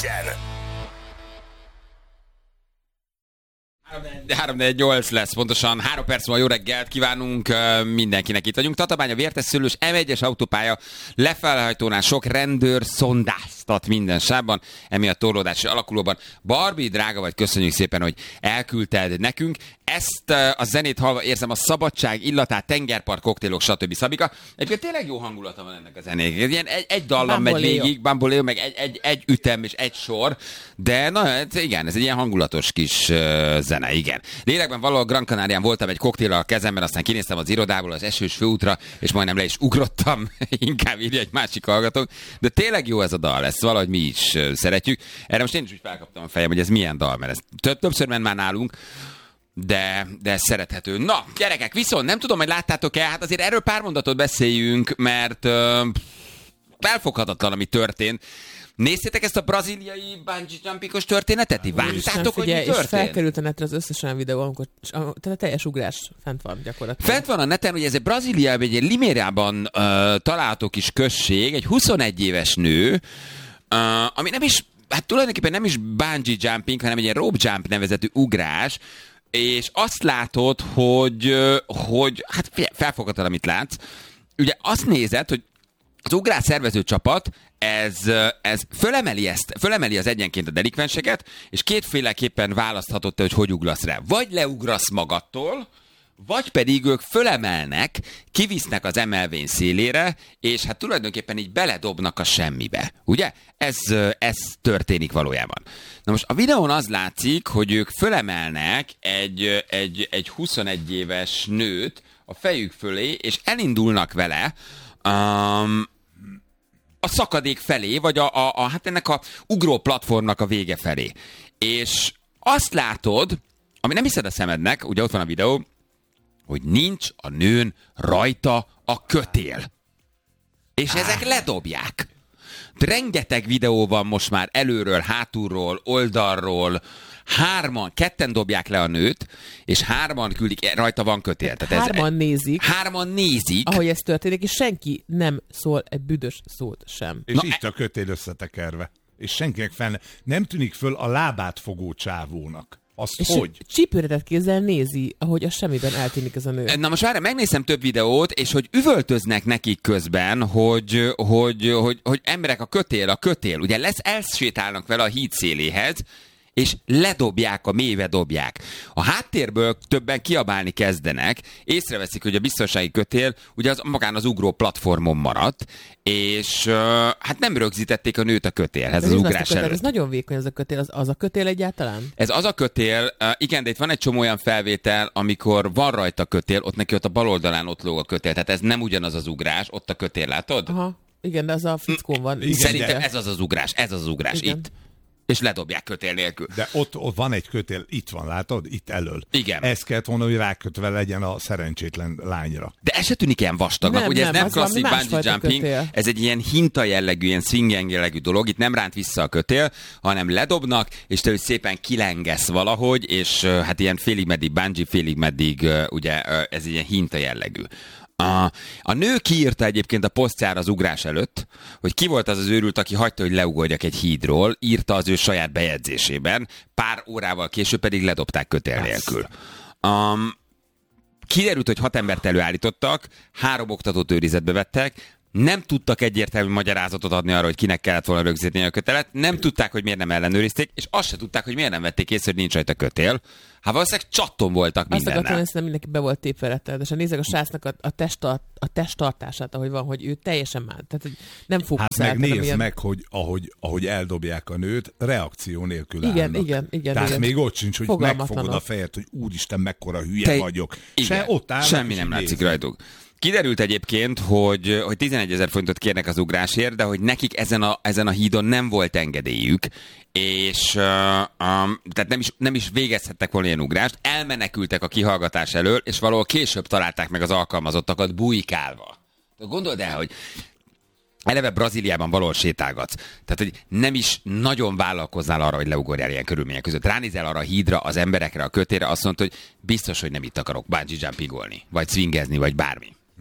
legyen. 3-4-8 lesz, pontosan 3 perc van, jó reggelt kívánunk mindenkinek. Itt vagyunk. Tatabánya Vértes Szőlős M1-es autópálya lefelhajtónál sok rendőr szondáztat minden sávban, emiatt torlódási alakulóban. Barbie, drága vagy, köszönjük szépen, hogy elküldted nekünk. Ezt a zenét hallva érzem a szabadság illatát, tengerpart, koktélok, stb. Szabika. Egyébként tényleg jó hangulata van ennek a zenének. Ilyen egy dallam megy végig, Bamboleo, meg egy ütem és egy sor, de na, igen, ez egy ilyen hangulatos kis zene, igen. Lélekben valahol Gran Canarián voltam egy koktéllal a kezemben, aztán kinéztem az irodából az esős főútra, és majdnem le is ugrottam, inkább írja egy másik hallgató. De tényleg jó ez a dal, ezt valahogy mi is szeretjük. Erre most én is úgy felkaptam a fejem, hogy ez milyen dal, mert ez többször ment már nálunk, de szerethető. Na, gyerekek, viszont nem tudom, hogy láttátok-e, hát azért erről pár mondatot beszéljünk, mert felfoghatatlan, ami történt. Néztétek ezt a brazíliai bungee jumpingos történetet? Vágtátok, hogy mi történt? És felkerült a netre az összes olyan videó, amikor tehát teljes ugrás fent van gyakorlatilag. Fent van a neten, hogy ez egy Brazíliában, egy Limérában található kis község, egy 21 éves nő, ami nem is, hát tulajdonképpen nem is bungee jumping, hanem egy ilyen rope jump nevezetű ugrás, és azt látod, hogy hát felfoghatatlan, amit látsz. Ugye azt nézed, hogy az ugrás szervező csapat, ez fölemeli az egyenként a delikvenseket, és kétféleképpen választhatod te, hogy ugrasz rá. Vagy leugrasz magadtól, vagy pedig ők fölemelnek, kivisznek az emelvény szélére, és hát tulajdonképpen így beledobnak a semmibe. Ugye? Ez történik valójában. Na most a videón az látszik, hogy ők fölemelnek egy 21 éves nőt a fejük fölé, és elindulnak vele a szakadék felé, vagy hát ennek a ugró platformnak a vége felé. És azt látod, ami nem hiszed a szemednek, ugye ott van a videó, hogy nincs a nőn rajta a kötél. És ezek ledobják. De rengeteg videó van most már előről, hátulról, oldalról, ketten dobják le a nőt, és 3 küldik, rajta van kötél. Tehát 3 nézik. Ahogy ez történik, és senki nem szól egy büdös szót sem. És itt a kötél összetekerve. És senkinek fel nem tűnik föl a lábát fogó csávónak. Azt és hogy? Csípőretett kézzel nézi, ahogy a semmiben eltűnik ez a nő. Na most várj, megnézem több videót, és hogy üvöltöznek nekik közben, hogy emberek a kötél. Ugye elsétálnak vele a híd széléhez, és ledobják, a mélybe dobják. A háttérből többen kiabálni kezdenek, észreveszik, hogy a biztonsági kötél ugye magán az ugró platformon maradt, és hát nem rögzítették a nőt a kötélhez az ugrás előtt. Ez nagyon vékony ez a kötél, az a kötél egyáltalán? Ez az a kötél, igen, de itt van egy csomó olyan felvétel, amikor van rajta kötél, ott neki ott a bal oldalán ott lóg a kötél, tehát ez nem ugyanaz az ugrás, ott a kötél, látod? Aha, igen, de az a fickón van. Szerintem ez az az ugrás, igen. Itt. És ledobják kötél nélkül. De ott van egy kötél, itt van, látod? Itt elől. Igen. Ezt kellett volna, hogy rákötve legyen a szerencsétlen lányra. De ez se tűnik ilyen vastagnak, ugye ez nem klasszik bungee jumping, kötél. Ez egy ilyen hinta jellegű, ilyen swing jellegű dolog, itt nem ránt vissza a kötél, hanem ledobnak, és te szépen kilengesz valahogy, és hát ilyen félig meddig bungee, félig meddig ugye ez ilyen hinta jellegű. A nő kiírta egyébként a posztjára az ugrás előtt, hogy ki volt az az őrült, aki hagyta, hogy leugorjak egy hídról, írta az ő saját bejegyzésében, pár órával később pedig ledobták kötél nélkül. Kiderült, hogy 6 embert előállítottak, 3 oktatót őrizetbe vettek, nem tudtak egyértelmű magyarázatot adni arra, hogy kinek kellett volna rögzíteni a kötelet, nem tudták, hogy miért nem ellenőrizték, és azt se tudták, hogy miért nem vették észre, hogy nincs rajta kötél. Hát valószínűleg csatton voltak mindennel. Azt akartam, hogy mindenki be volt tépve rettenetesen. Nézzek a srácnak a testtartását, ahogy van, hogy ő teljesen már. Tehát nem fókuszált. Hát meg nézd meg, hogy ahogy eldobják a nőt, reakció nélkül állnak. Igen. Tehát még ott sincs, hogy megfogod a fejed, hogy úristen, mekkora hülye vagyok. Igen. Ott állnak, semmi nem látszik rajtuk. Kiderült egyébként, hogy 11 000 forintot kérnek az ugrásért, de hogy nekik ezen a hídon nem volt engedélyük, és tehát nem is végezhettek volna ilyen ugrást, elmenekültek a kihallgatás elől, és valahol később találták meg az alkalmazottakat bujkálva. Gondold el, hogy eleve Brazíliában valahol sétálgatsz. Tehát, hogy nem is nagyon vállalkoznál arra, hogy leugorjál ilyen körülmények között. Ránézel arra a hídra, az emberekre, a kötére, azt mondta, hogy biztos, hogy nem itt akarok bungee jumpingolni, vagy swingezni, vagy bármi.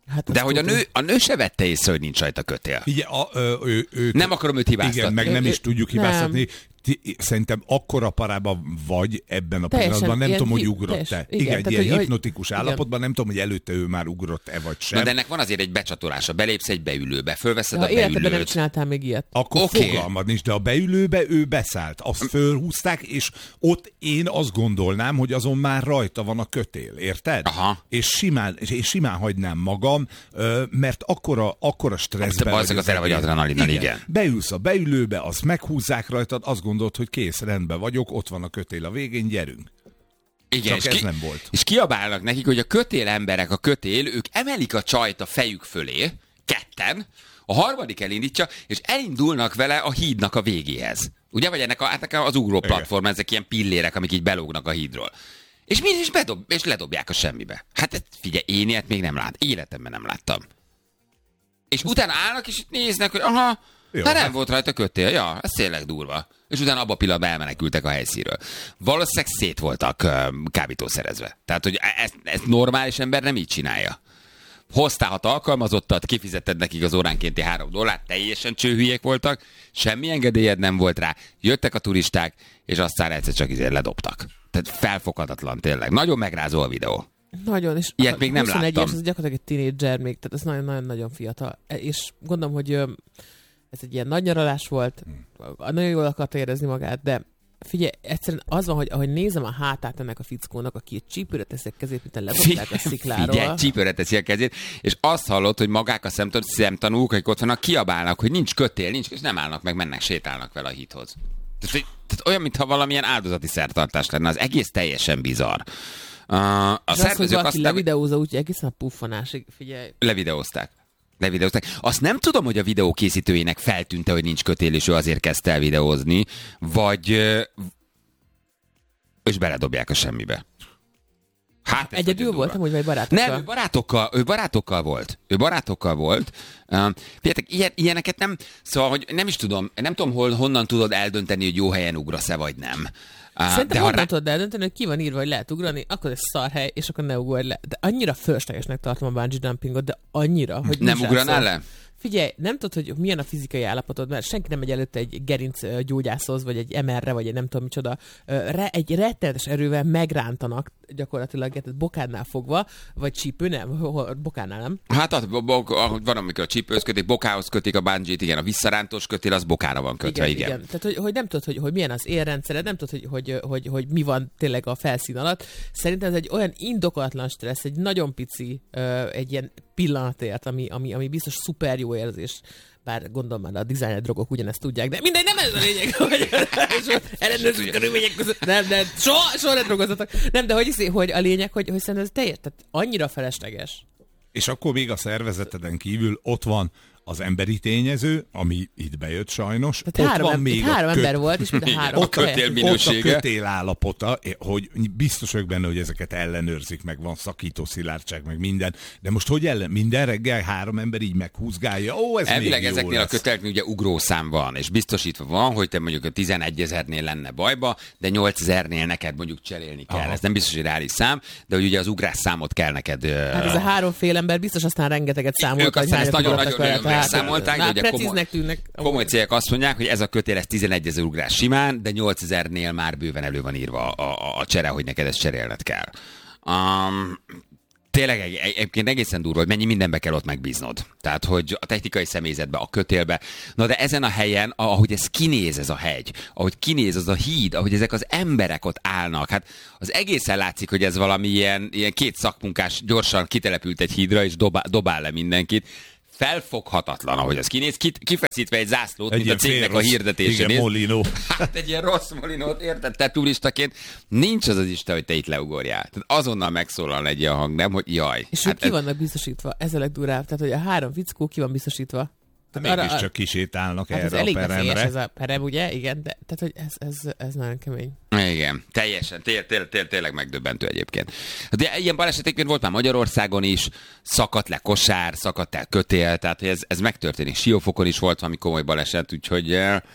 Hát De hogy a nő se vette észre, hogy nincs rajta kötél. Ugye, Nem akarom őt hibáztatni. Igen, meg nem is tudjuk hibáztatni. Szerintem akkora parában vagy ebben a pillanatban, nem tudom, hogy ugrott-e. Igen, egy ilyen hipnotikus állapotban, nem tudom, hogy előtte ő már ugrott-e, vagy sem. Na, de ennek van azért egy becsatolása. Belépsz egy beülőbe, fölveszed a életedben beülőt. nem csináltál még ilyet. Akkor fogalmad nincs, de a beülőbe ő beszállt. Azt fölhúzták, és ott én azt gondolnám, hogy azon már rajta van a kötél, érted? Aha. És simán hagynám magam, mert akkora stresszben... Te az vagy adrenalinnal, igen. Beülsz a beülőbe, azt meghúzzák rajtad, azt gondolod, hogy kész, rendben vagyok, ott van a kötél a végén, gyerünk. Igen, csak ez nem volt. És kiabálnak nekik, hogy a kötél emberek, ők emelik a csajt a fejük fölé, ketten, a harmadik elindítja, és elindulnak vele a hídnak a végéhez. Ugye, vagy ennek az ugró platform, ezek ilyen pillérek, amik így belógnak a hídról. És és ledobják a semmibe. Hát figyelj, én ilyet még nem életemben nem láttam. És utána állnak, és néznek, hogy aha, nem volt rajta kötél. Ja, ez tényleg durva. És utána abban a pillanatban elmenekültek a helyszínről. Valószínűleg szét voltak kábítószerezve. Tehát, hogy ezt normális ember nem így csinálja. Hoztál 6 alkalmazottat, kifizetted nekik az óránkénti $3, teljesen csőhülyék voltak, semmi engedélyed nem volt rá, jöttek a turisták, és aztán egyszer csak ledobtak. Tehát felfoghatatlan tényleg. Nagyon megrázó a videó. Nagyon, és ilyet még nem 21 láttam. éves, ez gyakorlatilag egy tínédzser még, tehát ez nagyon-nagyon fiatal. És gondolom, hogy ez egy ilyen nagy nyaralás volt, nagyon jól akarta érezni magát, de figyelj, egyszerűen az van, hogy ahogy nézem a hátát ennek a fickónak, aki egy csípőre teszi a kezét, mint ledobták a szikláról. Figyelj, csípőre teszi a kezét, és azt hallott, hogy magák a szemtanúk, akik ott vannak, kiabálnak, hogy nincs kötél, nincs, és nem állnak meg, mennek, sétálnak vele a hídhoz. Tehát olyan, mintha valamilyen áldozati szertartás lenne, az egész teljesen bizarr. A szervezők azt levideózza, úgyhogy egészen a puffanásig, figyelj. Levideózták. Azt nem tudom, hogy a videó készítőjének feltűnte, hogy nincs kötél, és ő azért kezdte el videózni, vagy és beledobják a semmibe. Hát egyedül voltam, hogy vagy barátokkal? Nem, ő barátokkal volt. Figyeljetek, ilyeneket nem, szóval, hogy nem is tudom, nem tudom, honnan tudod eldönteni, hogy jó helyen ugrasz-e, vagy nem. Szerintem honnan tudod eldönteni, hogy ki van írva, hogy lehet ugrani, akkor ez szarhely, és akkor ne ugorj le. De annyira fölöslegesnek tartom a bungee jumpingot, de annyira, hogy nem ugranál le? Figyelj, nem tudod, hogy milyen a fizikai állapotod, mert senki nem megy előtte egy gerinc gyógyászhoz, vagy egy MR-re, vagy egy nem tudom micsoda. Egy rettenetes erővel megrántanak gyakorlatilag bokádnál fogva, vagy csípő, nem, bokánál nem. Hát van, amikor a csípőhöz kötik, bokához kötik a bungee-t, igen, a visszarántós kötél, az bokára van kötve, igen. Tehát, hogy nem tudod, hogy milyen az élrendszered, nem tudod, hogy mi van tényleg a felszín alatt. Szerintem ez egy olyan indokolatlan stressz, egy nagyon pici, egy ilyen pillanatért, ami biztos szuper jó érzés. Bár gondolom már a designer drogok ugyanezt tudják, de mindegy, nem ez a lényeg, hogy ellenőrző körülmények között, nem, soha ne drogozzatok. Nem, de hogy a lényeg, hogy szerintem ez teljes, tehát annyira felesleges. És akkor még a szervezeteden kívül ott van az emberi tényező, ami itt bejött sajnos. Tehát három ember volt, és mind a három. A kötél minősége. Ott a kötél állapota, hogy biztos vagyok benne, hogy ezeket ellenőrzik, meg van szakító szilárdság, meg minden. De most hogy minden reggel 3 ember így meghúzgálja? Ó, ez elvileg még jó ezeknél lesz. A köteleknél ugye ugrószám van, és biztosítva van, hogy te mondjuk a 11 000-nél lenne bajba, de 8 000-nél neked mondjuk cserélni kell. Aha. Ez nem biztos, hogy reális szám, de hogy ugye az ugrás számot kell neked. Hát ez a 3 fél ember biztos aztán rengeteget számoltak. Ők aztán ezt nagyon megszámolták, de ugye komoly cégek azt mondják, hogy ez a kötél, ez 11 000 ugrás simán, de 8 000-nél már bőven elő van írva a csere, hogy neked ezt cserélned kell. Tényleg egyébként egészen durva, hogy mennyi mindenbe kell ott megbíznod. Tehát, hogy a technikai személyzetbe, a kötélbe. Na de ezen a helyen, ahogy ez kinéz ez a hegy, ahogy kinéz az a híd, ahogy ezek az emberek ott állnak, hát az egészen látszik, hogy ez valami ilyen 2 szakmunkás gyorsan kitelepült egy hídra, és dobál le mindenkit. Felfoghatatlan, ahogy az kinéz, kifeszítve egy zászlót, egy mint a cégnek a hirdetésén. Igen, molinó. Hát egy ilyen rossz molinót, érted, te turistaként, nincs az Isten, hogy te itt leugorjál. Tehát azonnal megszólal egy ilyen hang, nem, hogy jaj. És hát ki vannak biztosítva, ez a legdurább, tehát hogy a 3 fickó ki van biztosítva. Mégiscsak kisétálnak hát erre a peremre. Elég ez a perem, ugye? Igen, de tehát, hogy ez nagyon kemény. Igen, teljesen, tényleg megdöbbentő egyébként. De ilyen balesetekben volt már Magyarországon is, szakadt le kosár, szakadt el kötél, tehát ez megtörténik. Siófokon is volt valami komoly baleset, úgyhogy...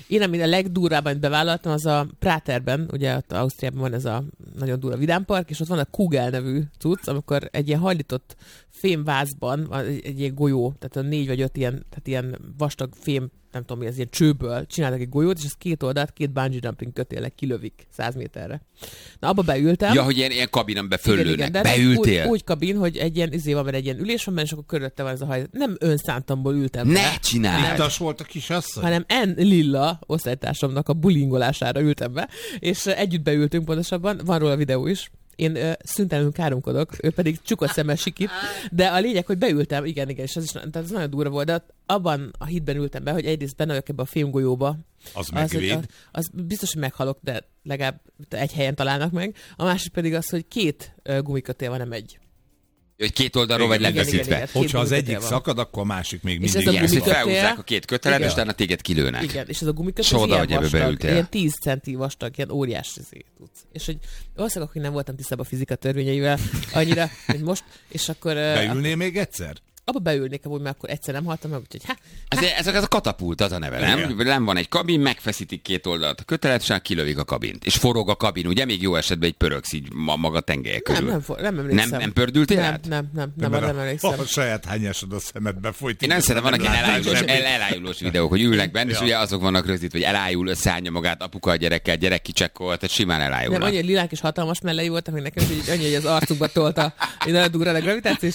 Én a legdurvábban bevállaltam, az a Praterben, ugye ott Ausztriában van ez a nagyon durva vidámpark, és ott van a Kugel nevű cucc, amikor egy ilyen hajlított fémvázban, egy ilyen golyó, tehát 4 vagy 5 ilyen vastag fém, nem tudom mi, ez ilyen csőből csináltak egy golyót, és ez 2 oldalt 2 bungee jumping kötélek kilövik 100 méterre. Na, abba beültem. Ja, hogy ilyen kabinon beföllőnek. Beültél? Úgy kabin, hogy egy ilyen van, mert egy ilyen ülés van benne, és akkor körülötte van ez a haj. Nem önszántamból ültem be. Ne csinálj! Littas volt a kisasszony? Hanem Lilla osztálytársamnak a bulingolására ültem be, és együtt beültünk pontosabban, van róla videó is. Én szüntelenül káromkodok, ő pedig csukott szemmel sikít, de a lényeg, hogy beültem, igen, és tehát ez nagyon durva volt, de abban a hitben ültem be, hogy egyrészt benne vagyok ebbe a fémgolyóba. Az megvéd? Az biztos, hogy meghalok, de legalább egy helyen találnak meg. A másik pedig az, hogy 2 gumikötél van, nem egy. Hogy 2 oldalról vagy lefeszítve. Hogyha az egyik szakad, akkor a másik még mindig. Igen, hogy felhúzzák a 2 kötelet, és utána téged kilőnek. Igen, és ez a gumikötél ilyen vastag, ilyen 10 centi vastag, ilyen óriás tudsz. És hogy valószínűleg, hogy nem voltam tisztában a fizika törvényeivel annyira, hogy most, és akkor... Beülnél még egyszer? Abba beülnék, hogy mert akkor egyszer nem haltam meg, úgyhogy Ez a katapult, az a neve, nem? Nem van egy kabin, megfeszítik 2 oldalt a kötelet, és kilövik a kabint. És forog a kabin, ugye? Még jó esetben egy pöröksz így maga tengelyek körül. Nem emlékszem. Nem pördültél át? Nem emlékszem. A saját hányásod a szemedbe folyt. Én nem szeretem, vannak ilyen elájulós videók, hogy ülnek benne, és ugye azok vannak rögzítve, hogy elájul, összeállja magát apuka a gyerekkel, gyerek kicsekkol, tehát simán elájulnak. Nem, annyi lilák és hatalmas mellei voltak, hogy nekem hogy annyi, hogy az arcukba tolta nagyon durrán a gravitációs,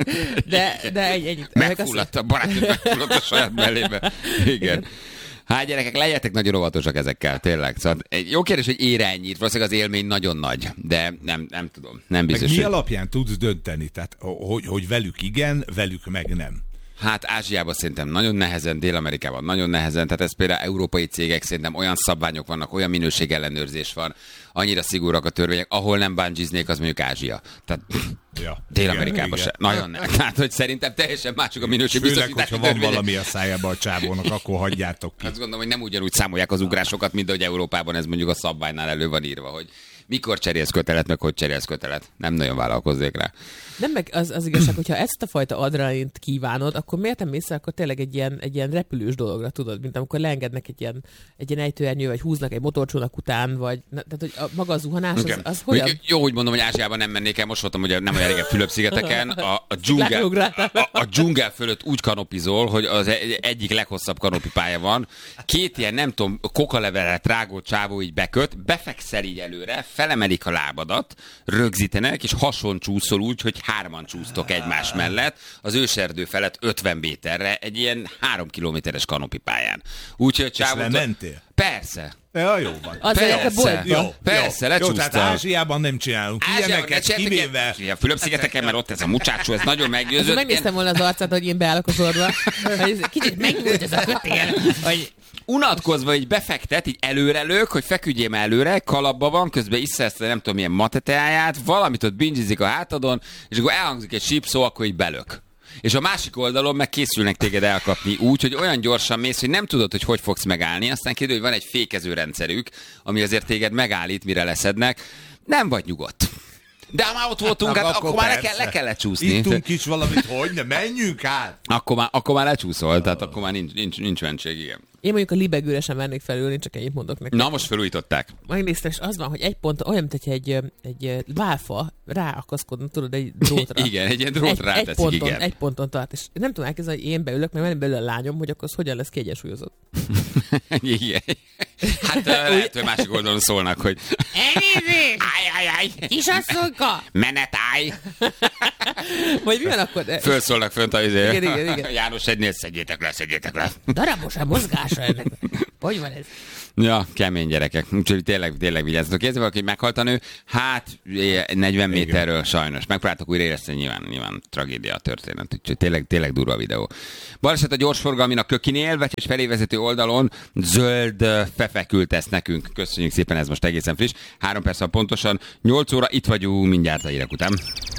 de egy megfulladt a barátod, megfulladt a saját mellébe. Igen. Hát gyerekek, legyetek nagyon óvatosak ezekkel, tényleg. Szóval jó kérdés, hogy ére ennyit, valószínűleg az élmény nagyon nagy, de nem tudom, nem biztos. Meg mi alapján tudsz dönteni? Tehát, hogy velük igen, velük meg nem? Hát Ázsiában szerintem nagyon nehezen, Dél-Amerikában nagyon nehezen, tehát ez például európai cégek, szerintem olyan szabványok vannak, olyan minőségellenőrzés van, annyira szigorúak a törvények, ahol nem bungee-znék, az mondjuk Ázsia. Tehát Dél-Amerikában se. Nagyon nem. Hát, hogy szerintem teljesen mások a minőségbiztosítási törvények. Főleg, hogyha van valami a szájában a csávónak, akkor hagyjátok ki. Azt gondolom, hogy nem ugyanúgy számolják az ugrásokat, mint ahogy Európában ez mondjuk a szabványnál elő van írva, hogy mikor cserélsz kötelet, meg hogy cserélsz kötelet. Nem nagyon vállalkozzék rá. Nem, meg az igazság, hogyha ezt a fajta adrenalint kívánod, akkor miért nem mész, akkor tényleg egy ilyen repülős dologra, tudod, mint amikor leengednek egy ilyen ejtőernyő, vagy húznak egy motorcsónak után, vagy tehát, hogy maga a zuhanás, az hogyan? Jó, hogy mondom, hogy Ázsiában nem mennék el, most voltam, hogy nem olyan régen Fülöp-szigeteken, a dzsungel fölött úgy kanopizol, hogy az egyik leghosszabb kanopipálya van, 2 ilyen, nem tudom, kokalevelet rágó csávó így beköt, befekszel így előre, felemelik a lábadat, rögzítenek, és hason csúszol úgy, hogy 3-an csúsztok egymás mellett, az őserdő felett 50 méterre, egy ilyen 3 kilométeres kanopipályán. Úgyhogy csávó... És lementél? Persze. Ja, jó van. Persze, lecsúsztam. Tehát Ázsiában nem csinálunk ilyeneket, kivéve... A Fülöp-szigeteken, mert ott ez a mucsácsó, ez nagyon meggyőzött. Megnéztem volna az arcát, hogy én beállok az orba. Kicsit megnyújt ez a kötél, hogy... Unatkozva így befektet, így előrelők, hogy feküdjél előre, kalapba van, közben iszza ezt a nem tudom milyen mateteáját, valamit ott bingizik a hátadon, és akkor elhangzik egy sípszó, akkor így belök. És a másik oldalon meg készülnek téged elkapni úgy, hogy olyan gyorsan mész, hogy nem tudod, hogy fogsz megállni, aztán kiderül, hogy van egy fékező rendszerük, ami azért téged megállít, mire leszednek. Nem vagy nyugodt. De már ott voltunk, hát akkor már le kellett csúszni. Ittunk is valamit, hogy ne menjünk át. Akkor már lecsúszol, tehát akkor már nincs mentség, igen. Én mondjuk a libegőre sem mernék felülni, csak ennyit mondok neked. Na, most felújították. Megnéztem, és az van, hogy egy ponton, olyan, mint hogyha egy válfa ráakaszkodna, tudod, egy drótra. Igen, egy ilyen drót ráteszik, igen. Egy ponton tart, és nem tudom elképzelni, hogy én beülök, mert van belőle a lányom, hogy akkor az hogyan lesz kiegyensúlyozott. Igen. Hát lehet, hogy másik oldalon szólnak, hogy elnézést! Állj! Kisasszonyka! Menetállj! Vagy mi van akkor? Fölszólnak fönt a igen. János egynél, szedjétek le. Darabos a mozgása ennek. Hogy van ez? Ja, kemény gyerekek. Úgyhogy tényleg vigyázzatok. Érzi valaki, hogy meghalt a nő? Hát 40 méterről sajnos. Megpróbáltak újra érezni, nyilván tragédia a történet. Úgyhogy tényleg durva videó. Baleset a gyorsforgalmin a Kökinél, és felé vezető oldalon zöld fefekült tesz nekünk. Köszönjük szépen, ez most egészen friss. 3 perc pontosan 8 óra, itt vagyunk mindjárt a hírek után.